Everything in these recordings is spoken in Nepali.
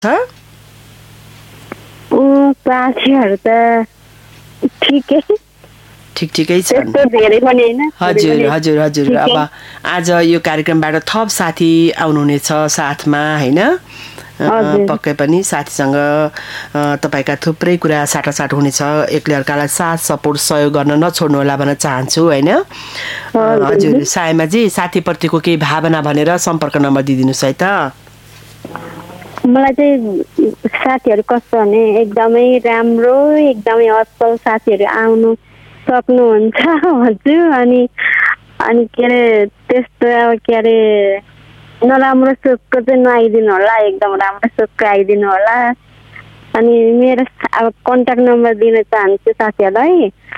साथीहरू त ठिकै छ। हजुर। अब आज यो कार्यक्रमबाट थप साथी आउनुहुनेछ साथमा होइन? पक्कै पनि साथीसँग तपाईँका थुप्रै कुरा साटासाट हुनेछ। एकले अर्कालाई साथ सपोर्ट सहयोग गर्न नछोड्नु होला भन्न चाहन्छु होइन? हजुर सायमाजी, साथीप्रतिको केही भावना भनेर सम्पर्क नम्बर दिइदिनुहोस् है त। मलाई चाहिँ साथीहरू कस्तो भने एकदमै राम्रो, एकदमै असल साथीहरू आउनु सक्नुहुन्छ भन्छु। अनि के अरे त्यस्तो के अरे नराम्रो सोचको चाहिँ नआइदिनु होला, एकदम राम्रो सोचको आइदिनु होला। अनि मेरो अब कन्ट्याक्ट नम्बर दिन चाहन्छु साथीहरूलाई।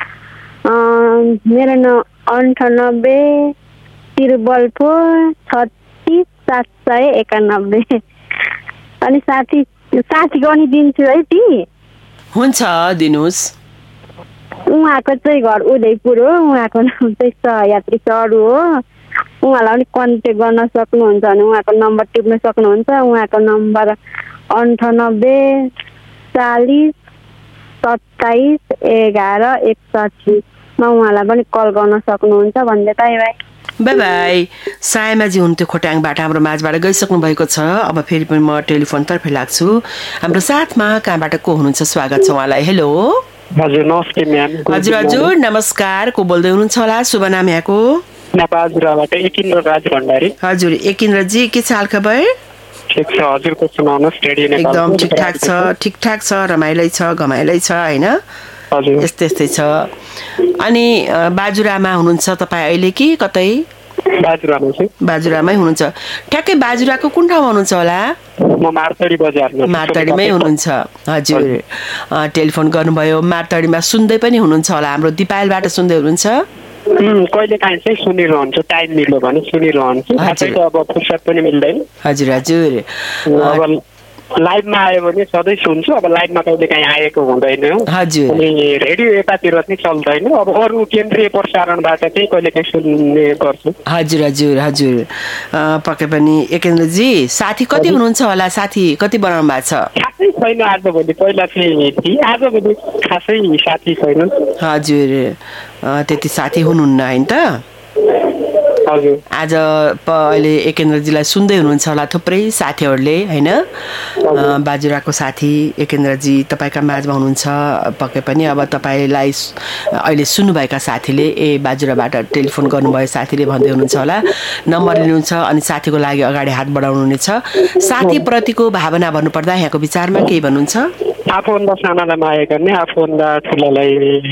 मेरो 98 344 36 791। अनि साथीको पनि दिन्छु है ती। हुन्छ दिनुहोस्। उहाँको चाहिँ घर उदयपुर हो, उहाँको नाम चाहिँ सहयात्री सर हो। उहाँलाई पनि कन्ट्याक्ट गर्न सक्नुहुन्छ भने उहाँको नम्बर टिप्न सक्नुहुन्छ। उहाँको नम्बर 98 40 27 11 61 मा उहाँलाई पनि कल गर्न सक्नुहुन्छ भन्दै बाई बाई। By by. सायमाजी हुन्थ्यो खोटाङबाट, हाम्रो माझबाट गइसक्नु भएको छ। अब फेरि पनि म टेलिफोनतर्फै लाग्छु। हाम्रो साथमा कहाँबाट को हुनुहुन्छ? स्वागत छ उहाँलाई। हेलो। हजुर नमस्ते म्याम। हजुर नमस्कार। को बोल्दै हुनुहुन्छ होला? शुभ नाम यहाँको? नेपालबाट एकिन्द्र राज भण्डारी। हजुर एकिन्द्रजी, के छ हालखबर? ठिक छ, हजुरको सुनाउनुहोस्। एकदम ठिकठाक छ, रमाइलै छ, घमाइलै छ होइन? यस्तै छ। अनि बाजुरामा हुनुहुन्छ तपाईँ अहिले कि कतै? बाजुरामै हुनुहुन्छ। ठ्याक्कै बाजुराको कुन ठाउँमा हुनुहुन्छ होला? म मार्तडीमै हुनुहुन्छ। हजुर टेलिफोन गर्नुभयो। मार्तडीमा सुन्दै पनि हुनुहुन्छ होला, हाम्रो दिपायलबाट सुन्दै हुनुहुन्छ? कहिले काहीँ चाहिँ सुनिरहन्छु, टाइम मिल्यो भने सुनिरहन्छु। अब फुर्सद पनि मिल्दैन। हजुर लाइभमा आयो भने सधैँ सुन्छु। अब लाइभमा कहिले काहीँ आएको हुँदैन। हजुर। अनि रेडियो यतातिर चाहिँ चल्दैन। अब अरू केन्द्रीय प्रसारणबाट चाहिँ कहिले काहीँ सुन्ने गर्छु। हजुर पक्कै पनि। एकेन्द्रजी साथी कति हुनुहुन्छ होला? साथी कति बनाउनु भएको छ? खासै छैन आजभोलि। पहिला चाहिँ थिए, आजभोलि खासै साथी छैन। हजुर त्यति साथी हुनुहुन्न होइन त? आज अहिले एकेन्द्रजीलाई सुन्दै हुनुहुन्छ होला थुप्रै साथीहरूले होइन? बाजुराको साथी एकेन्द्रजी तपाईँका माझमा हुनुहुन्छ। पक्कै पनि अब तपाईँलाई अहिले सुन्नुभएका साथीले बाजुराबाट टेलिफोन गर्नुभयो साथीले भन्दै हुनुहुन्छ होला, नम्बर लिनुहुन्छ अनि साथीको लागि अगाडि हात बढाउनुहुनेछ। साथीप्रतिको भावना भन्नुपर्दा यहाँको विचारमा केही भन्नुहुन्छ? आफूभन्दा सानालाई माया गर्ने, आफूभन्दा ठुलालाई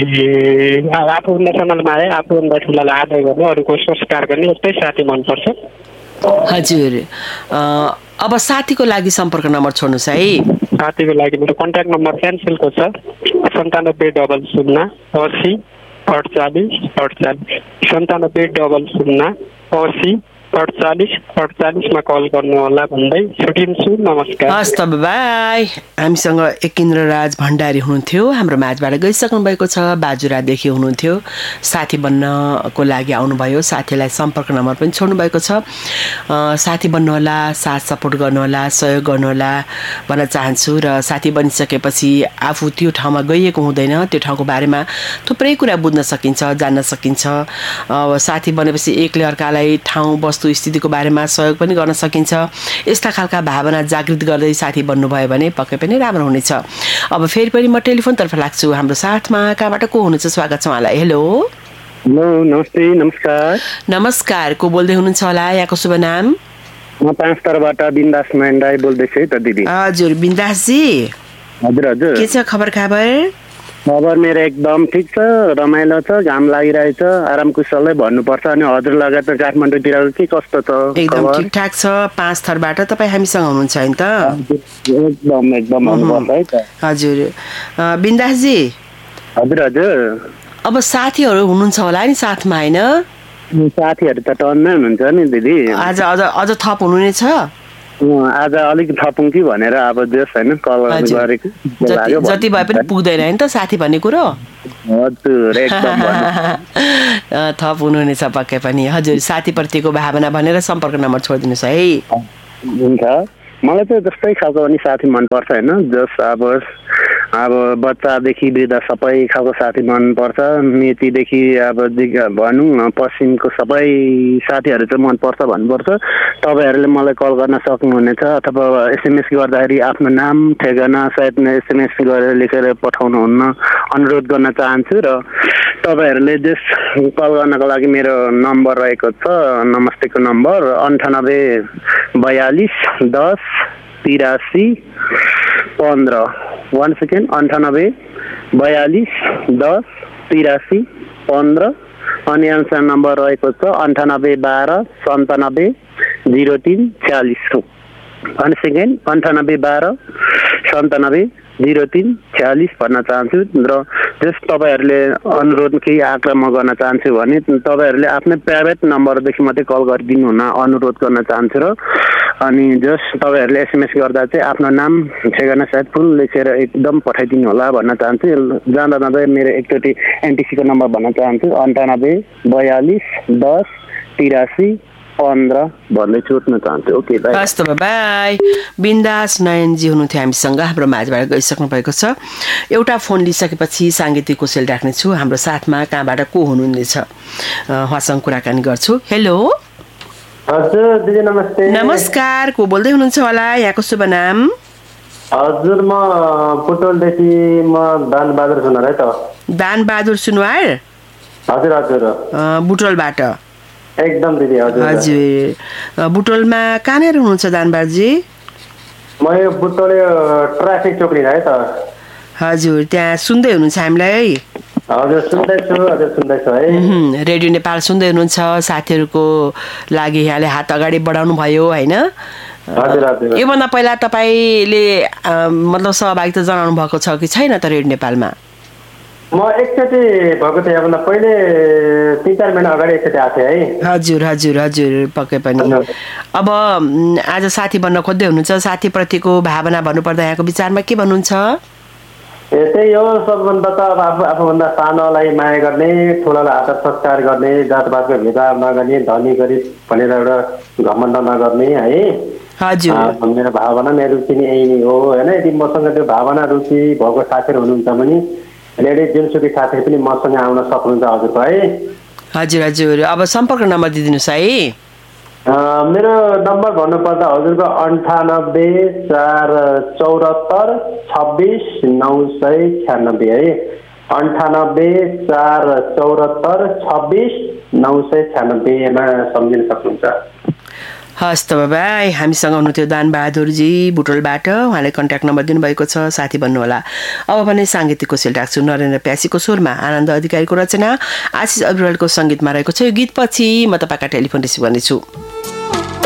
माया, आफूभन्दा ठुलालाई आदर गर्ने, अरूको संस्कार गर्ने, यस्तै साथी मनपर्छ। हजुर अब साथीको लागि सम्पर्क नम्बर छोड्नुहोस् है। साथीको लागि मेरो कन्ट्याक्ट नम्बर क्यान्सलको छ। 97 00 80 48 48 97 00 80 48 मा कल गर्नु होला भन्दै छुटिन्छु। नमस्कार। हस् त बाई। हामीसँग एकिन्द्र राज भण्डारी हुनुहुन्थ्यो, हाम्रो माझबाट गइसक्नु भएको छ। बाजुरादेखि हुनुहुन्थ्यो, साथी बन्नको लागि आउनुभयो। साथीलाई सम्पर्क नम्बर पनि छोड्नु भएको छ। साथी बन्नुहोला, साथ सपोर्ट गर्नुहोला, सहयोग गर्नुहोला भन्न चाहन्छु। र साथी बनिसकेपछि आफू त्यो ठाउँमा गइएको हुँदैन, त्यो ठाउँको बारेमा थुप्रै कुरा बुझ्न सकिन्छ, जान्न सकिन्छ। अब साथी बनेपछि एकले अर्कालाई ठाउँ स्थितिको बारेमा सहयोग पनि गर्न सकिन्छ। यस्ता खालका भावना जागृत गर्दै साथी बन्नुभयो भने पक्कै पनि राम्रो हुनेछ। अब फेरि पनि म टेलिफोनतर्फ लाग्छु। हाम्रो साथमा कहाँबाट को हुनुहुन्छ? स्वागत छ उहाँलाई। हेलो। नमस्ते। नमस्कार। को बोल्दै हुनुहुन्छ होला? यहाँको शुभ नाम? म पाँचतरबाट बिन्दास राई बोल्दैछु है त दिदी। हजुर बिन्दासजी। हजुर के छ खबर? खबर मेरो एकदम ठिक छ, रमाइलो छ, घाम लागिरहेछ, आराम कुशलै भन्नुपर्छ। अनि हजुर लगायत काठमाडौँतिर के कस्तो छ? एकदम ठिकठाक छ। पाँचथरबाट तपाईँ हामीसँग हुनुहुन्छ होइन त? एकदम हुनुपर्छ है त। हजुर बिन्दासजी। हजुर अब साथीहरू हुनुहुन्छ होला नि साथमा होइन? साथीहरू त टन्नै हुनुहुन्छ नि दिदी। अझ थप हुनुहुने छ? आज अलिक थपौँ कि भनेर अब जस होइन कल गरेको। जति भए पनि पुग्दैन नि त साथी भन्ने कुरो। हजुर एकदम थप हुनुहुनेछ पक्कै पनि। हजुर साथीप्रतिको भावना भनेर सम्पर्क नम्बर छोडिदिनुहोस् है। हुन्छ। मलाई चाहिँ जस्तै खालको पनि साथी मनपर्छ होइन, जस अब बच्चादेखि वृद्ध सबै खालको साथी मनपर्छ। मेचीदेखि अब भनौँ पश्चिमको सबै साथीहरू चाहिँ मनपर्छ भन्नुपर्छ। तपाईँहरूले मलाई कल गर्न सक्नुहुनेछ अथवा एसएमएस गर्दाखेरि आफ्नो नाम ठेगाना सायद एसएमएस गरेर लेखेर पठाउनुहुन्न अनुरोध गर्न चाहन्छु। र तपाईँहरूले जस कल गर्नको लागि मेरो नम्बर रहेको छ, नमस्तेको नम्बर 98 42 10 83 15। One second, 98 42 10 83 15। अनि आन्सर नम्बर रहेको छ 98 12 97 03 46। वान सेकेन्ड, 98 12 97 03 46 भन्न चाहन्छु। र जस तपाईँहरूले अनुरोध केही आग्रह गर्न चाहन्छु भने तपाईँहरूले आफ्नै प्राइभेट नम्बरदेखि मात्रै कल गरिदिनु हुन अनुरोध गर्न चाहन्छु। र अनि जस तपाईँहरूले एसएमएस गर्दा चाहिँ आफ्नो नाम ठेगाना सायद फुल लेखेर एकदम पठाइदिनु होला भन्न चाहन्छु। जाँदा जाँदै मेरो एकचोटि एनटिसीको नम्बर भन्न चाहन्छु 98 42 10 83 15 भन्दै छुट्न चाहन्छु। Okay by. हस् त बाई। बिन्दास नयनजी हुनुहुन्थ्यो हामीसँग, हाम्रो माझबाट गइसक्नु भएको छ। एउटा फोन लिइसकेपछि साङ्गीतिक कोसेल राख्नेछु। हाम्रो साथमा कहाँबाट को हुनुहुनेछ उहाँसँग कुराकानी गर्छु। हेलो हजुर दिदी नमस्ते। नमस्कार, को बोल्दै हुनुहुन्छ होला? यहाँको शुभ नाम? हजुर म पुटोलदेखि म दानबहादुर सुनवार है त। दानबहादुर सुनवार? हजुर हजुर बुटोलबाट? एकदम दिदी हजुर। हजुर बुटोलमा कहाँनिर हुनुहुन्छ दानबहादुरजी? म यो बुटोल ट्राफिक चोकरी है त। हजुर त्यहाँ सुन्दै हुनुहुन्छ हामीलाई है? हजुर सुन्दैछु है। रेडियो नेपाल सुन्दै हुनुहुन्छ, साथीहरूको लागि यहाँले हात अगाडि बढाउनु भयो होइन? हजुर हजुर। योभन्दा पहिला तपाईँले मतलब सहभागिता जनाउनु भएको छ कि छैन त रेडियो नेपालमा? म एकचोटि भएको थिएँ योभन्दा पहिले 3-4 महिना अगाडि एकचोटि आएको थिएँ है। हजुर हजुर हजुर पक्कै पनि। अब आज साथी बन्न खोज्दै हुनुहुन्छ, साथीप्रतिको भावना भन्नुपर्दा यहाँको विचारमा के भन्नुहुन्छ? त्यही हो, सबभन्दा त अब आफूभन्दा सानोलाई माया गर्ने, ठुलोलाई आदर संस्कार गर्ने, जातपातको भेदभाव नगर्ने, धनी गरिब भनेर एउटा घमण्ड नगर्ने है। हजुर मेरो भावना मेरो रुचि नै यही नै हो होइन। यदि मसँग त्यो भावना रुचि भएको साथीहरू हुनुहुन्छ भने रेडी जुनसुकै साथीहरू पनि मसँग आउन सक्नुहुन्छ हजुरको है। हजुर हजुर। अब सम्पर्क नम्बर दिइदिनुहोस् है। मेरो नम्बर भन्नुपर्दा हजुरको 98 474 26 996 है। 98 474 26 996मा सम्झिन सक्नुहुन्छ। हस् त बाबा। हामीसँग हुनुहुन्थ्यो दानबहादुरजी बुटोलबाट, उहाँले कन्ट्याक्ट नम्बर दिनुभएको छ, साथी भन्नुहोला। अब भने साङ्गीतिक कोसेल राख्छु। नरेन्द्र प्यासीको स्वरमा, आनन्द अधिकारीको रचना, आशिष अग्रवालको सङ्गीतमा रहेको छ यो गीतपछि म तपाईँका टेलिफोन रिसिभ गर्नेछु।